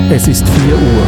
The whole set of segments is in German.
Es ist 4 Uhr.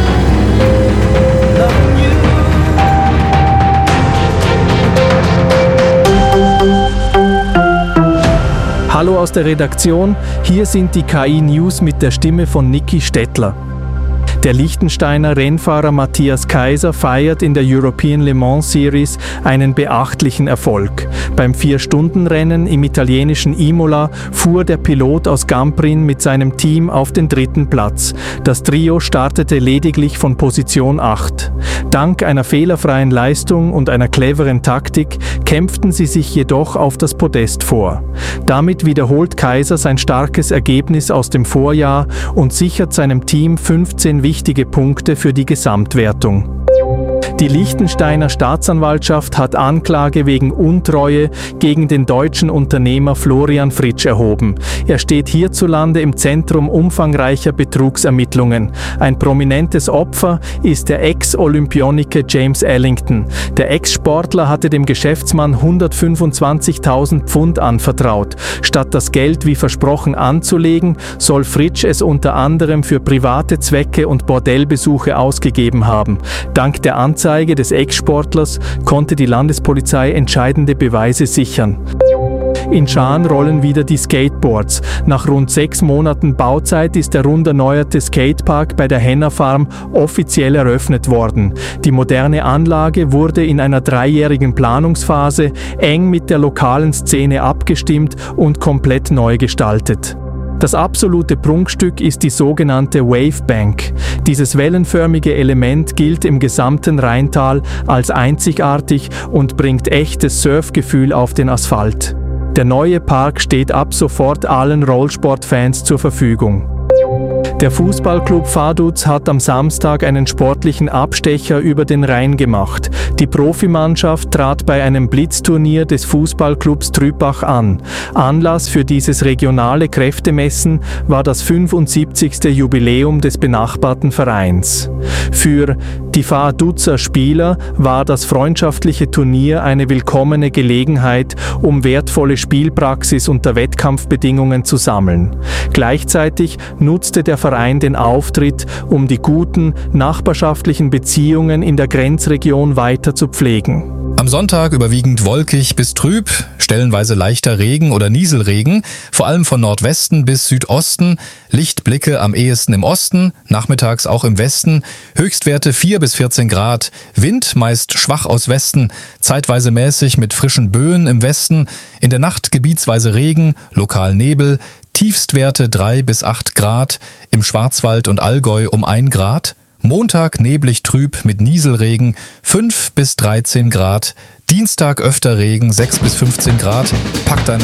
Hallo aus der Redaktion, hier sind die KI-News mit der Stimme von Niki Stettler. Der Liechtensteiner Rennfahrer Matthias Kaiser feiert in der European Le Mans Series einen beachtlichen Erfolg. Beim 4-Stunden-Rennen im italienischen Imola fuhr der Pilot aus Gamprin mit seinem Team auf den 3. Platz. Das Trio startete lediglich von Position 8. Dank einer fehlerfreien Leistung und einer cleveren Taktik kämpften sie sich jedoch auf das Podest vor. Damit wiederholt Kaiser sein starkes Ergebnis aus dem Vorjahr und sichert seinem Team 15 wichtige Punkte für die Gesamtwertung. Die Liechtensteiner Staatsanwaltschaft hat Anklage wegen Untreue gegen den deutschen Unternehmer Florian Fritsch erhoben. Er steht hierzulande im Zentrum umfangreicher Betrugsermittlungen. Ein prominentes Opfer ist der Ex-Olympioniker James Ellington. Der Ex-Sportler hatte dem Geschäftsmann 125.000 Pfund anvertraut. Statt das Geld wie versprochen anzulegen, soll Fritsch es unter anderem für private Zwecke und Bordellbesuche ausgegeben haben. Dank der Anzeige des Ex-Sportlers konnte die Landespolizei entscheidende Beweise sichern. In Schaan rollen wieder die Skateboards. Nach rund 6 Monaten Bauzeit ist der rund erneuerte Skatepark bei der Henner Farm offiziell eröffnet worden. Die moderne Anlage wurde in einer 3-jährigen Planungsphase eng mit der lokalen Szene abgestimmt und komplett neu gestaltet. Das absolute Prunkstück ist die sogenannte Wavebank. Dieses wellenförmige Element gilt im gesamten Rheintal als einzigartig und bringt echtes Surfgefühl auf den Asphalt. Der neue Park steht ab sofort allen Rollsportfans zur Verfügung. Der Fußballclub Vaduz hat am Samstag einen sportlichen Abstecher über den Rhein gemacht. Die Profimannschaft trat bei einem Blitzturnier des Fußballclubs Trübach an. Anlass für dieses regionale Kräftemessen war das 75. Jubiläum des benachbarten Vereins. Für die Vaduzer Spieler war das freundschaftliche Turnier eine willkommene Gelegenheit, um wertvolle Spielpraxis unter Wettkampfbedingungen zu sammeln. Gleichzeitig nutzte der Verein den Auftritt, um die guten nachbarschaftlichen Beziehungen in der Grenzregion weiter zu pflegen. Am Sonntag überwiegend wolkig bis trüb, stellenweise leichter Regen oder Nieselregen, vor allem von Nordwesten bis Südosten, Lichtblicke am ehesten im Osten, nachmittags auch im Westen, Höchstwerte 4 bis 14 Grad, Wind meist schwach aus Westen, zeitweise mäßig mit frischen Böen im Westen, in der Nacht gebietsweise Regen, lokal Nebel, Tiefstwerte 3 bis 8 Grad, im Schwarzwald und Allgäu um 1 Grad, Montag neblig trüb mit Nieselregen 5 bis 13 Grad, Dienstag öfter Regen 6 bis 15 Grad, packt